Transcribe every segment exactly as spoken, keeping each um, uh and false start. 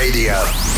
Radio.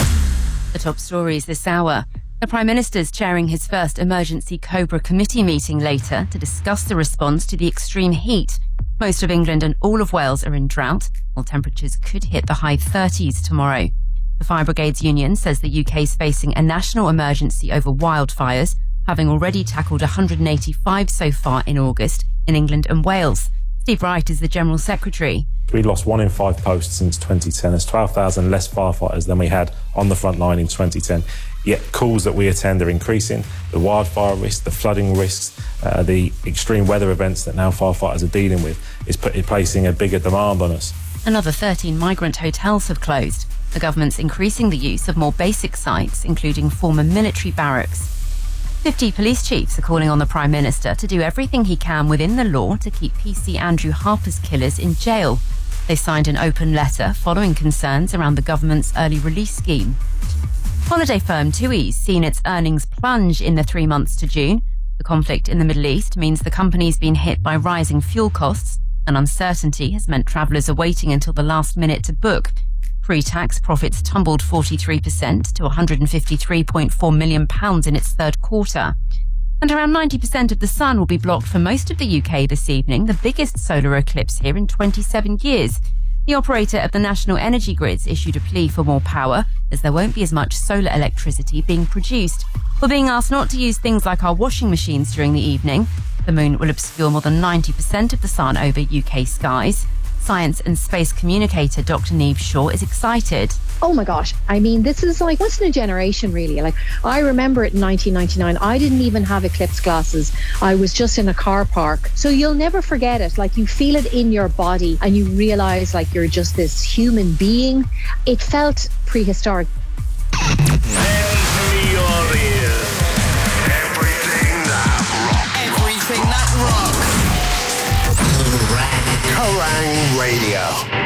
The top stories this hour. The Prime Minister's chairing his first emergency Cobra committee meeting later to discuss the response to the extreme heat. Most of England and all of Wales are in drought, while temperatures could hit the high thirties tomorrow. The Fire Brigades Union says the U K is facing a national emergency over wildfires, having already tackled one hundred eighty-five so far in August in England and Wales. Steve Wright is the General Secretary. We lost one in five posts since twenty ten. There's twelve thousand less firefighters than we had on the front line in twenty ten. Yet calls that we attend are increasing. The wildfire risk, the flooding risks, uh, the extreme weather events that now firefighters are dealing with is put, placing a bigger demand on us. Another thirteen migrant hotels have closed. The government's increasing the use of more basic sites, including former military barracks. fifty police chiefs are calling on the Prime Minister to do everything he can within the law to keep P C Andrew Harper's killers in jail. They signed an open letter following concerns around the government's early release scheme. Holiday firm TUI's seen its earnings plunge in the three months to June. The conflict in the Middle East means the company's been hit by rising fuel costs, and uncertainty has meant travellers are waiting until the last minute to book. Pre-tax profits tumbled forty-three percent to one hundred fifty-three point four million pounds in its third quarter. And around ninety percent of the sun will be blocked for most of the U K this evening, the biggest solar eclipse here in twenty-seven years. The operator of the national energy grids issued a plea for more power, as there won't be as much solar electricity being produced. We're being asked not to use things like our washing machines during the evening. The moon will obscure more than ninety percent of the sun over U K skies. Science and space communicator Doctor Niamh Shaw is excited. Oh my gosh, I mean, this is like once in a generation, really. Like, I remember it in nineteen ninety-nine. I didn't even have eclipse glasses. I was just in a car park. So you'll never forget it. Like, you feel it in your body and you realise like you're just this human being. It felt prehistoric. Lend me your ears. Everything that rock. Everything that rock. Kerrang Radio.